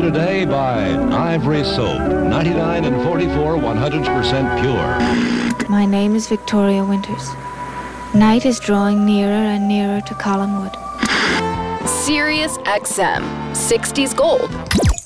today by Ivory Soap. 99 and 44, 100% pure. My name is Victoria Winters. Night is drawing nearer and nearer to Collinwood. Sirius XM, 60s Gold,